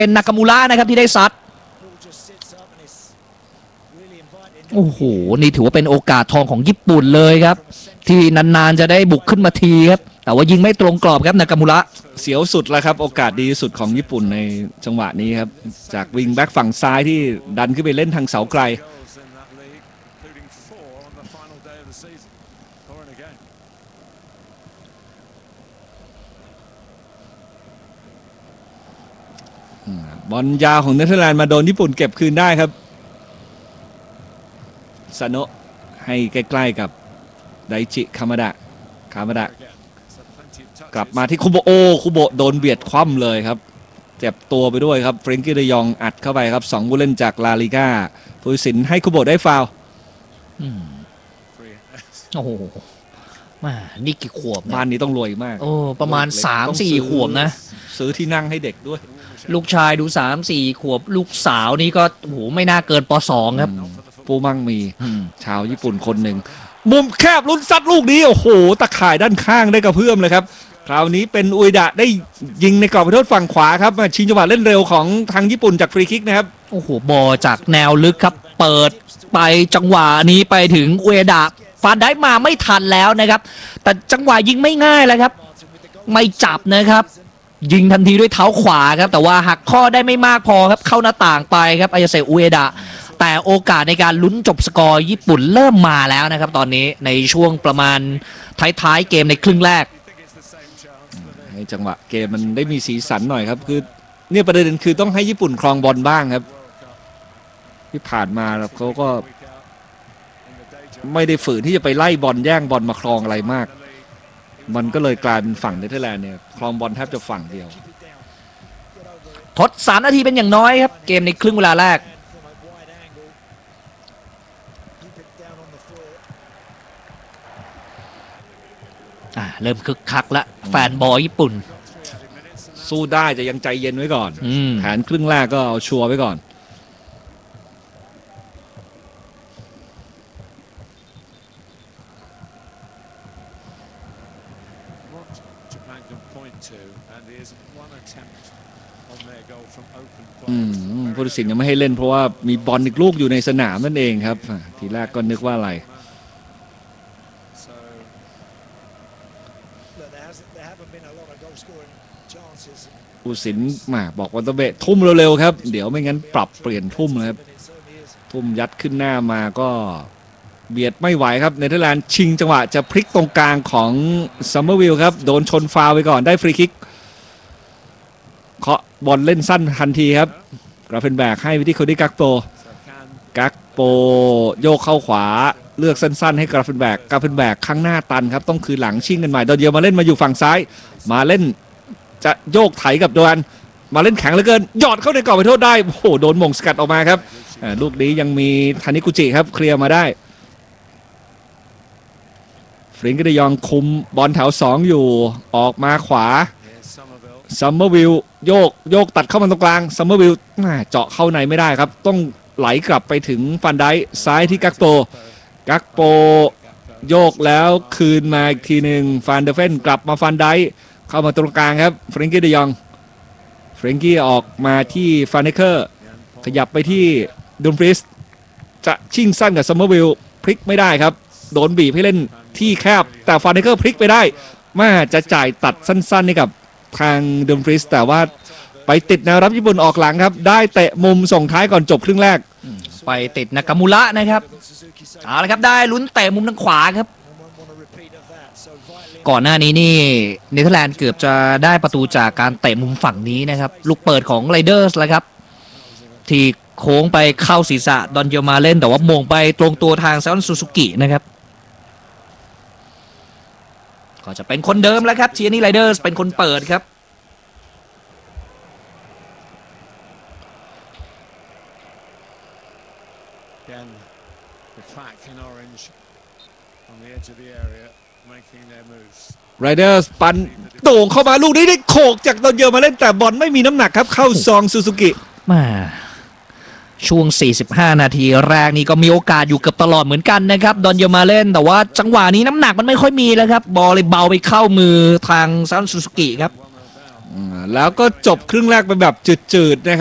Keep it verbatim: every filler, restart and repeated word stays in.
เป็นนากามูระนะครับที่ได้ซัดโอ้โหนี่ถือว่าเป็นโอกาสทองของญี่ปุ่นเลยครับที่นานๆจะได้บุกขึ้นมาทีครับแต่ว่ายิงไม่ตรงกรอบครับนากามูระเสียวสุดแล้วครับโอกาสดีสุดของญี่ปุ่นในจังหวะนี้ครับจากวิงแบ็กฝั่งซ้ายที่ดันขึ้นไปเล่นทางเสาไกลบอลยาวของเนเธอร์แลนด์มาโดนญี่ปุ่นเก็บคืนได้ครับซาโนะให้ใกล้ๆกับไดจิคามาดะคามาดะกลับมาที่คุโบโอคุโบโดนเบียดคว่ำเลยครับเจ็บตัวไปด้วยครับเฟรนกี้เดยองอัดเข้าไปครับสองผู้เล่นจากลาลิก้าผู้ตัดสินให้คุโบได้ฟาวล์โอ้โหมานี่กี่ขวบบ้านนี้ต้องรวยมากโอ้ประมาณ สามสี่ ขวบนะซื้อที่นั่งให้เด็กด้วยลูกชายดู สามสี่ ขวบลูกสาวนี่ก็โอ้โหไม่น่าเกินป สอง ครับผู้มั่งมีชาวญี่ปุ่นคนหนึ่งมุมแคบลุ้นซัดลูกนี้โอ้โหตะข่ายด้านข้างได้กระเพื่อมเลยครับคราวนี้เป็นอุยดะได้ยิงในกรอบโทษฝั่งขวาครับมาชิงจังหวะเล่นเร็วของทางญี่ปุ่นจากฟรีคิกนะครับโอ้โหบอลจากแนวลึกครับเปิดไปจังหวะนี้ไปถึงอุยดะฟานได้มาไม่ทันแล้วนะครับแต่จังหวะยิงไม่ง่ายแล้วครับไม่จับนะครับยิงทันทีด้วยเท้าขวาครับแต่ว่าหักข้อได้ไม่มากพอครับเข้าหน้าต่างไปครับอายาเซอุเอดะแต่โอกาสในการลุ้นจบสกอร์ญี่ปุ่นเริ่มมาแล้วนะครับตอนนี้ในช่วงประมาณท้ายๆเกมในครึ่งแรกให้จังหวะเกมมันได้มีสีสันหน่อยครับคือเนี่ยประเด็นคือต้องให้ญี่ปุ่นครองบอลบ้างครับที่ผ่านมาเขาก็ไม่ได้ฝืนที่จะไปไล่บอลแย่งบอลมาครองอะไรมากมันก็เลยกลายเป็นฝั่งเนเธอร์แลนด์เนี่ยครองบอลแทบจะฝั่งเดียวทดสามนาทีเป็นอย่างน้อยครับเกมในครึ่งเวลาแรกอ่าเริ่มคึกคักแล้วแฟนบอลญี่ปุ่นสู้ได้จะยังใจเย็นไว้ก่อนแผนครึ่งแรกก็เอาชัวร์ไว้ก่อนผู้ตัดสินยังไม่ให้เล่นเพราะว่ามีบอลอีกลูกอยู่ในสนามนั่นเองครับทีแรกก็นึกว่าอะไรผู้ตัดสินมาบอกวันตะเบะทุ่มเร็วๆครับเดี๋ยวไม่งั้นปรับเปลี่ยนทุ่มนะครับทุ่มยัดขึ้นหน้ามาก็เบียดไม่ไหวครับเนเธอร์แลนด์ชิงจังหวะจะพลิกตรงกลางของซัมเมอร์วิลครับโดนชนฟาวล์ไปก่อนได้ฟรีคิกเคาะบอลเล่นสั้นทันทีครับกราเฟนแบกให้วิธีโคดี้กักโปกักโปโยกเข้าขวาเลือกสั้นๆให้กราเฟนแบกกราเฟนแบกข้างหน้าตันครับต้องคืนหลังชิงกันใหม่ดอนเดียวมาเล่นมาอยู่ฝั่งซ้ายมาเล่นจะโยกไถกับโดนมาเล่นแข็งเหลือเกินหยอดเข้าในกรอบไปโทษได้โอ้โหโดนมงสกัดออกมาครับลูกนี้ยังมีทานิกุจิครับเคลียร์มาได้ฟริงก์ก็ได้ยองคุมบอลแถวสองอยู่ออกมาขวาซัมเมอร์วิลโยกโยกตัดเข้ามาตรงกลางซัมเมอร์วิลเจาะเข้าในไม่ได้ครับต้องไหลกลับไปถึงฟันไดซ้ายที่กักโปกักโปโยกแล้วคืนมาอีกทีหนึ่งฟานเดอร์เฟนกลับมาฟันไดเข้ามาตรงกลางครับเฟรนกี้เดยองเฟรนกี้ออกมาที่ฟานเนเคอร์ขยับไปที่ดุมฟริสจะชิงสั้นกับซัมเมอร์วิลพลิกไม่ได้ครับโดนบีบให้เล่นที่แคบแต่ฟานเนเคอร์พลิกไปได้มาจะจ่ายตัดสั้นๆให้กับทางดุมฟริสแต่ว่าไปติดแนวรับญี่ปุ่นออกหลังครับได้เตะมุมส่งท้ายก่อนจบครึ่งแรกไปติดนากามูระนะครับเอาละครับได้ลุ้นเตะมุมทางขวาครับก่อนหน้านี้นี่เนเธอร์แลนด์เกือบจะได้ประตูจากการเตะมุมฝั่งนี้นะครับลูกเปิดของไรเดอร์สแล้วครับที่โค้งไปเข้าศีรษะดอนเยลมาเล่นแต่ว่ามงไปตรงตัวทางซานซูซูกินะครับก็จะเป็นคนเดิมแล้วครับเชียร์นี่ไรเดอร์สเป็นคนเปิดครับไรเดอร์สปันโด่งเข้ามาลูกนี้ได้โขกจากดอนเยลมาเล่นแต่บอลไม่มีน้ำหนักครับเข้าซองซูซูกิมาช่วงสี่สิบห้านาทีแรกนี่ก็มีโอกาสอยู่เกือบตลอดเหมือนกันนะครับดอนเยลมาเล่นแต่ว่าจังหวะนี้น้ำหนักมันไม่ค่อยมีแล้วครับบอลเลยเบาไปเข้ามือทางซานซูซูกิครับแล้วก็จบครึ่งแรกไปแบบจืดๆนะครับ